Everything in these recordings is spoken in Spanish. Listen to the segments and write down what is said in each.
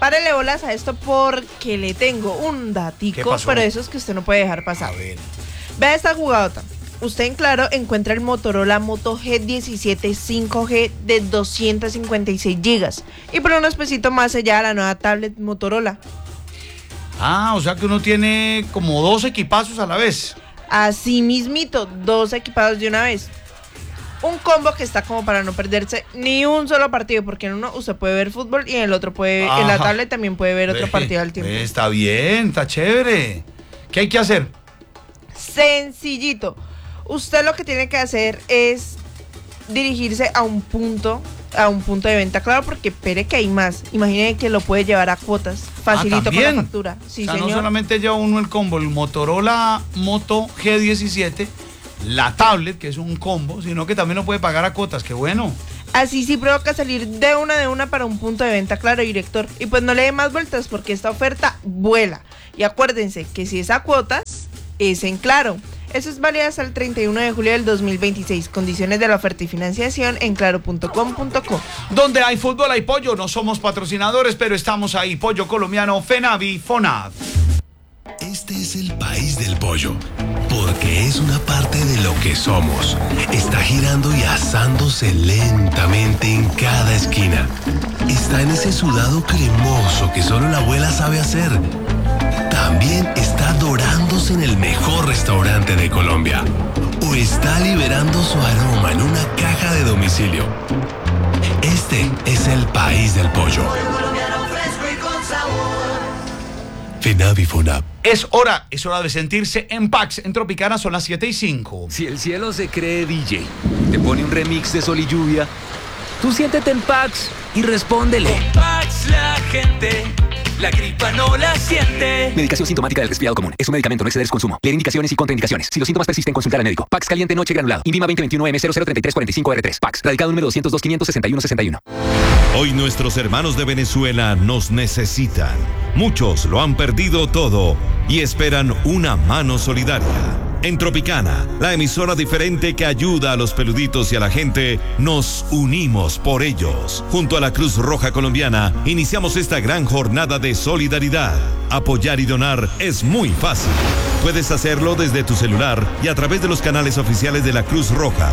Párele bolas a esto porque le tengo un datico, pero eso es que usted no puede dejar pasar. A ver. Vea esta jugadota. Usted en Claro encuentra el Motorola Moto G17 5G de 256 GB. Y por unos pesitos más se lleva la nueva tablet Motorola. O sea que uno tiene como 2 equipazos a la vez. Así mismito, 2 equipados de una vez. Un combo que está como para no perderse ni un solo partido, porque en uno usted puede ver fútbol y en el otro puede, en la tablet también puede ver otro partido al tiempo. Está bien, está chévere. ¿Qué hay que hacer? Sencillito. Usted lo que tiene que hacer es dirigirse a un punto de venta, claro, porque espere que hay más. Imagine que lo puede llevar a cuotas, facilito con la factura. Sí, o sea, señor. No solamente lleva uno el combo, el Motorola Moto G17, la tablet, que es un combo, sino que también lo puede pagar a cuotas, qué bueno. Así sí provoca salir de una para un punto de venta, claro, director. Y pues no le dé más vueltas porque esta oferta vuela. Y acuérdense que si es a cuotas, es en Claro. Eso es válido hasta el 31 de julio del 2026. Condiciones de la oferta y financiación en claro.com.co. Donde hay fútbol hay pollo. No somos patrocinadores, pero estamos ahí. Pollo colombiano, FENAVI, FONAD. Este es el país del pollo, porque es una parte de lo que somos. Está girando y asándose lentamente en cada esquina. Está en ese sudado cremoso que solo la abuela sabe hacer. También está dorándose en el mejor restaurante de Colombia. O está liberando su aroma en una caja de domicilio. Este es el país del pollo. FENAVI FONAP. Es hora de sentirse en Pax. En Tropicana son las 7:05. Si el cielo se cree DJ, te pone un remix de Sol y Lluvia, tú siéntete en Pax y respóndele. En Pax la gente, la gripa no la siente. Medicación sintomática del resfriado común. Es un medicamento, no exceder su consumo. Leer indicaciones y contraindicaciones. Si los síntomas persisten, consultar al médico. Pax caliente noche granulado. INVIMA 2021M003345R3. Pax. Radicado número 202-561-61. Hoy nuestros hermanos de Venezuela nos necesitan. Muchos lo han perdido todo y esperan una mano solidaria. En Tropicana, la emisora diferente que ayuda a los peluditos y a la gente, nos unimos por ellos. Junto a la Cruz Roja Colombiana, iniciamos esta gran jornada de solidaridad. Apoyar y donar es muy fácil. Puedes hacerlo desde tu celular y a través de los canales oficiales de la Cruz Roja,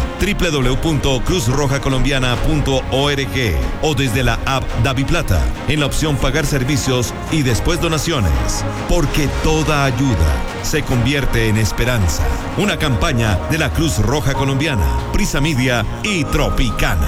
www.cruzrojacolombiana.org o desde la app DaviPlata, en la opción Pagar Servicios y después Donaciones. Porque toda ayuda se convierte en esperanza. Una campaña de la Cruz Roja Colombiana, Prisa Media y Tropicana.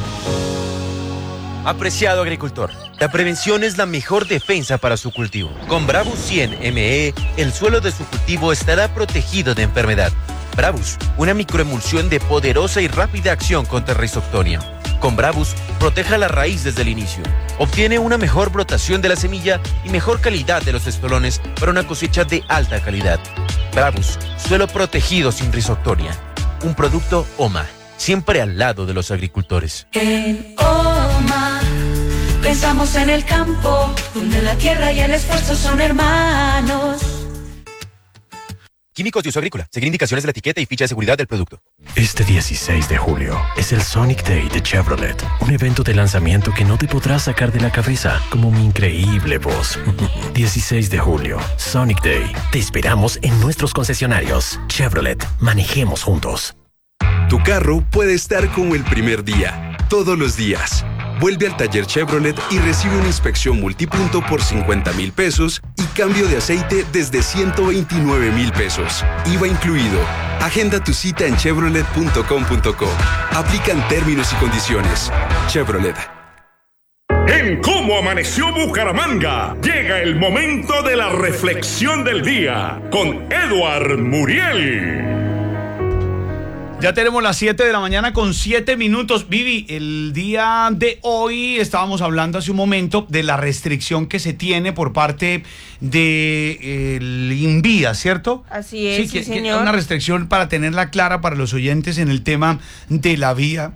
Apreciado agricultor, la prevención es la mejor defensa para su cultivo. Con Bravus 100 ME, el suelo de su cultivo estará protegido de enfermedad. Bravus, una microemulsión de poderosa y rápida acción contra Rhizoctonia. Con Bravus, proteja la raíz desde el inicio. Obtiene una mejor brotación de la semilla y mejor calidad de los estolones para una cosecha de alta calidad. Bravus, suelo protegido sin Rhizoctonia. Un producto OMA, siempre al lado de los agricultores. En OMA pensamos en el campo, donde la tierra y el esfuerzo son hermanos. Químicos de uso agrícola. Seguir indicaciones de la etiqueta y ficha de seguridad del producto. Este 16 de julio es el Sonic Day de Chevrolet. Un evento de lanzamiento que no te podrás sacar de la cabeza, como mi increíble voz. 16 de julio, Sonic Day. Te esperamos en nuestros concesionarios. Chevrolet, manejemos juntos. Tu carro puede estar como el primer día, todos los días. Vuelve al taller Chevrolet y recibe una inspección multipunto por 50,000 pesos y cambio de aceite desde 129,000 pesos. IVA incluido. Agenda tu cita en chevrolet.com.co. Aplican términos y condiciones. Chevrolet. En Cómo Amaneció Bucaramanga, llega el momento de la reflexión del día con Edward Muriel. Ya tenemos las 7 de la mañana con 7 minutos. Vivi, el día de hoy estábamos hablando hace un momento de la restricción que se tiene por parte del INVIA, ¿cierto? Así es, sí, señor. Una restricción para tenerla clara para los oyentes en el tema de la vía.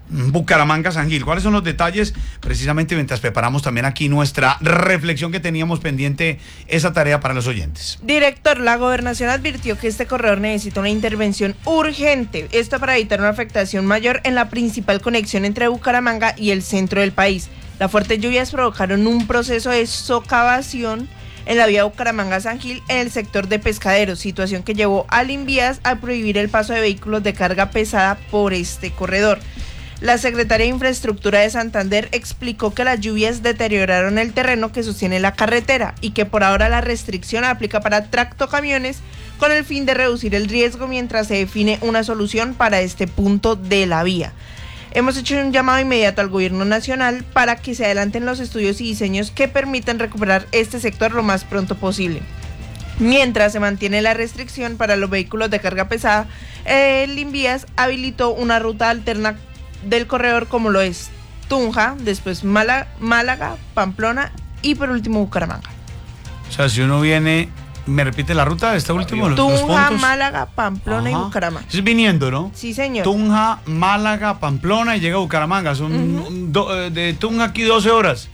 Bucaramanga, San Gil. ¿Cuáles son los detalles? Precisamente mientras preparamos también aquí nuestra reflexión que teníamos pendiente, esa tarea para los oyentes. Director, la gobernación advirtió que este corredor necesita una intervención urgente. Esto para evitar una afectación mayor en la principal conexión entre Bucaramanga y el centro del país. Las fuertes lluvias provocaron un proceso de socavación en la vía Bucaramanga-San Gil en el sector de Pescaderos, situación que llevó al Invías a prohibir el paso de vehículos de carga pesada por este corredor. La secretaria de Infraestructura de Santander explicó que las lluvias deterioraron el terreno que sostiene la carretera y que por ahora la restricción aplica para tractocamiones con el fin de reducir el riesgo mientras se define una solución para este punto de la vía. Hemos hecho un llamado inmediato al gobierno nacional para que se adelanten los estudios y diseños que permitan recuperar este sector lo más pronto posible. Mientras se mantiene la restricción para los vehículos de carga pesada, el Invías habilitó una ruta alterna del corredor como lo es Tunja, después Málaga, Pamplona y por último Bucaramanga. O sea, si uno viene, ¿me repite la ruta de este último? Tunja, Málaga, Pamplona. Ajá. Y Bucaramanga. Es viniendo, ¿no? Sí, señor. Tunja, Málaga, Pamplona y llega a Bucaramanga. Son de Tunja aquí 12 horas.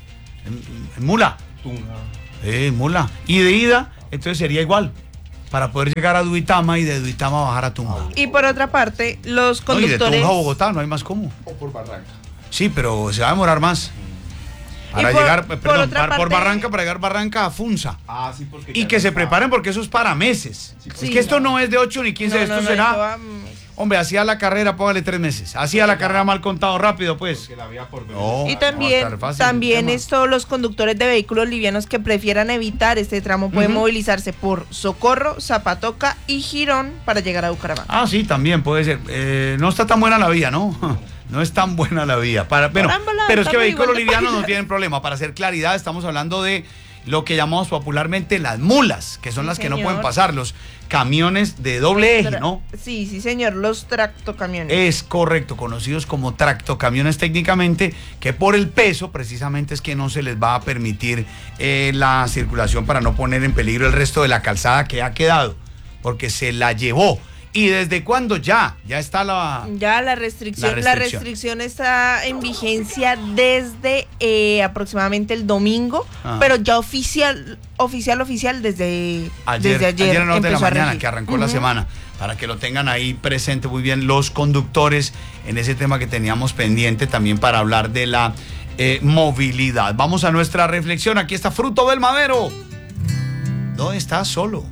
En mula. Tunja. Mula. Y de ida, entonces sería igual. Para poder llegar a Duitama y de Duitama bajar a Tunja. Y por otra parte, los conductores... No, y de Tunja a Bogotá, no hay más cómo. O por Barranca. Sí, pero se va a demorar más. Para llegar, perdón, por Barranca, para llegar Barranca a Funza. Ah, sí, porque... Y que se preparen porque eso es para meses. Sí, es que esto no es de 8 ni 15, esto será... Hombre, hacía la carrera, póngale 3 meses. Hacía la carrera mal contado rápido, pues. No, y también esto, los conductores de vehículos livianos que prefieran evitar este tramo pueden movilizarse por Socorro, Zapatoca y Girón para llegar a Bucaramanga. Ah, sí, también puede ser. No está tan buena la vía, ¿no? No es tan buena la vía. Pero es que vehículos livianos no tienen problema. Para hacer claridad, estamos hablando de lo que llamamos popularmente las mulas, que son las que no pueden pasar, los camiones de doble eje, ¿no? Sí, señor, los tractocamiones. Es correcto, conocidos como tractocamiones técnicamente, que por el peso precisamente es que no se les va a permitir la circulación para no poner en peligro el resto de la calzada que ha quedado, porque se la llevó. ¿Y desde cuándo ya está la restricción? La restricción está en vigencia desde aproximadamente el domingo, pero ya oficial desde ayer. Ayer a las 9 de la mañana, que arrancó la semana, para que lo tengan ahí presente muy bien los conductores en ese tema que teníamos pendiente también para hablar de la movilidad. Vamos a nuestra reflexión. Aquí está Fruto del Madero. No está solo,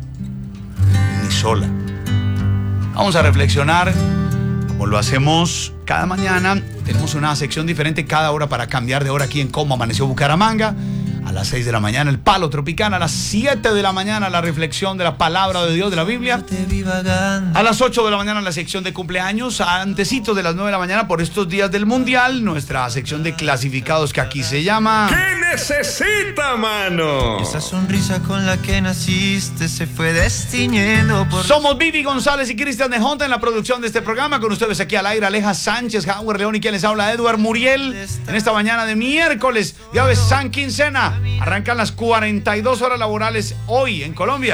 ni sola. Vamos a reflexionar, como lo hacemos cada mañana. Tenemos una sección diferente cada hora para cambiar de hora aquí en Cómo Amaneció Bucaramanga. A las 6 de la mañana el Palo Tropicana, a las 7 de la mañana la reflexión de la palabra de Dios de la Biblia, a las 8 de la mañana la sección de cumpleaños, antecitos de las 9 de la mañana por estos días del Mundial, nuestra sección de clasificados que aquí se llama ¿Qué necesita, mano? Esa sonrisa con la que naciste se fue destiñendo por... Somos Vivi González y Cristian de Honta en la producción de este programa, con ustedes aquí al aire Aleja Sánchez, Howard León y quien les habla Edward Muriel, en esta mañana de miércoles, ya ves, San Quincena. Arrancan las 42 horas laborales hoy en Colombia.